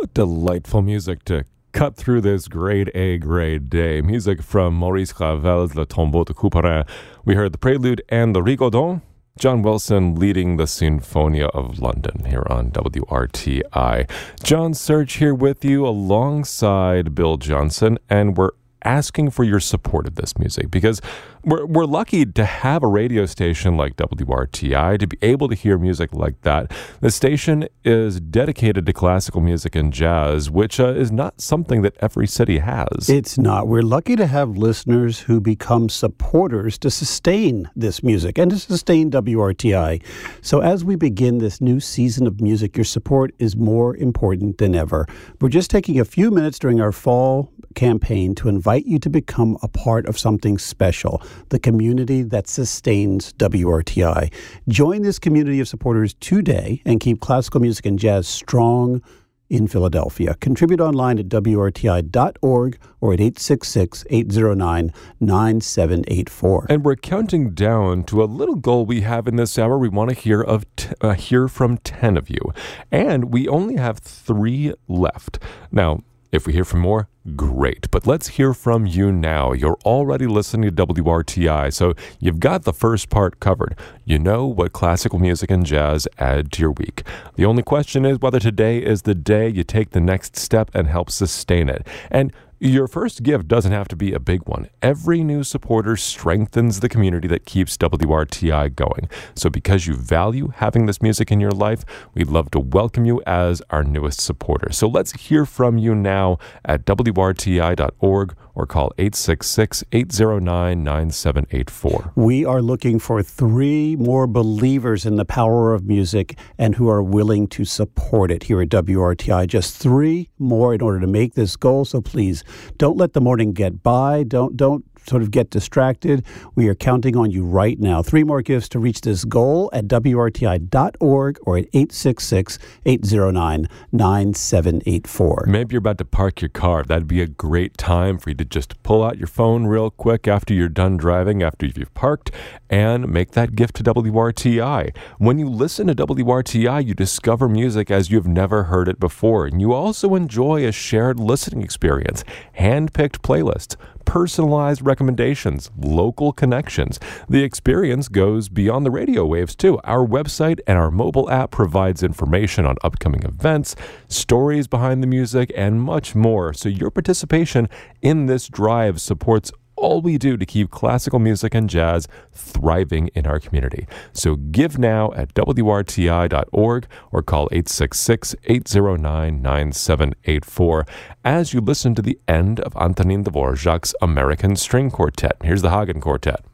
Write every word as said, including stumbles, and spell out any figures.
What delightful music to cut through this grade A grade day. Music from Maurice Ravel's Le Tombeau de Couperin. We heard the Prelude and the Rigodon. John Wilson leading the Sinfonia of London here on W R T I. John Serge here with you alongside Bill Johnson, and we're asking for your support of this music because we're we're lucky to have a radio station like W R T I to be able to hear music like that. The station is dedicated to classical music and jazz, which uh, is not something that every city has. It's not. We're lucky to have listeners who become supporters to sustain this music and to sustain W R T I. So as we begin this new season of music, your support is more important than ever. We're just taking a few minutes during our fall campaign to invite you to become a part of something special, the community that sustains W R T I. Join this community of supporters today and keep classical music and jazz strong in Philadelphia. Contribute online at W R T I dot org or at eight six six, eight zero nine, nine seven eight four. And we're counting down to a little goal we have in this hour. We want to hear of t- uh, hear from ten of you. And we only have three left. Now, if we hear from more, great. But let's hear from you now. You're already listening to W R T I, so you've got the first part covered. You know what classical music and jazz add to your week. The only question is whether today is the day you take the next step and help sustain it. And your first gift doesn't have to be a big one. Every new supporter strengthens the community that keeps W R T I going. So because you value having this music in your life, we'd love to welcome you as our newest supporter. So let's hear from you now at W R T I dot org or call eight six six, eight zero nine, nine seven eight four. We are looking for three more believers in the power of music and who are willing to support it here at W R T I. Just three more in order to make this goal. So please, don't let the morning get by. Don't don't sort of get distracted. We are counting on you right now. Three more gifts to reach this goal at W R T I dot org or at eight six six, eight zero nine, nine seven eight four. Maybe you're about to park your car. That'd be a great time for you to just pull out your phone real quick after you're done driving, after you've parked, and make that gift to W R T I. When you listen to W R T I, you discover music as you've never heard it before, and you also enjoy a shared listening experience, hand-picked playlists, personalized recommendations, local connections. The experience goes beyond the radio waves too. Our website and our mobile app provides information on upcoming events, stories behind the music, and much more. So your participation in this drive supports all we do to keep classical music and jazz thriving in our community. So give now at W R T I dot org or call eight six six, eight zero nine, nine seven eight four as you listen to the end of Antonin Dvorak's American String Quartet. Here's the Hagen Quartet.